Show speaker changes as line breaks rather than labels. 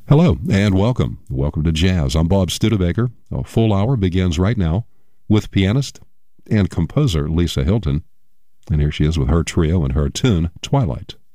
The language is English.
Hello and welcome. Welcome to Jazz. I'm Bob Studebaker. A full hour begins right now with pianist and composer Lisa Hilton. And here she is with her trio and her tune, Twilight.